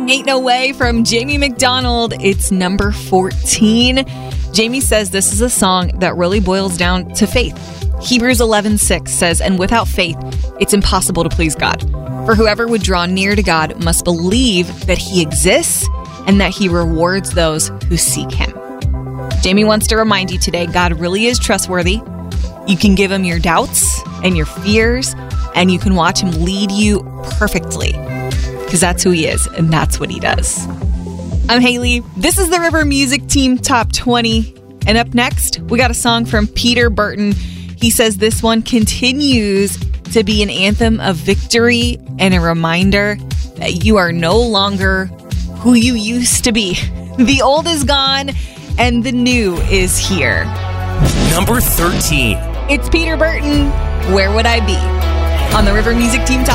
Ain't No Way from Jamie McDonald. It's number 14. Jamie says this is a song that really boils down to faith. Hebrews 11:6 says, "And without faith, it's impossible to please God. For whoever would draw near to God must believe that he exists and that he rewards those who seek him." Jamie wants to remind you today, God really is trustworthy. You can give him your doubts and your fears, and you can watch him lead you perfectly. Because that's who he is, and that's what he does. I'm Haley. This is the River Music Team Top 20. And up next, we got a song from Peter Burton. He says this one continues to be an anthem of victory and a reminder that you are no longer who you used to be. The old is gone, and the new is here. Number 13. It's Peter Burton, Where Would I Be? On the River Music Team Top